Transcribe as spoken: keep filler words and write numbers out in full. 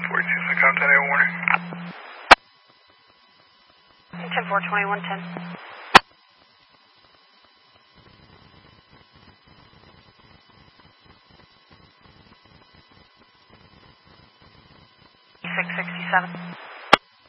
forty-two, so contact A warning. ten four, twenty-one ten. six sixty-seven.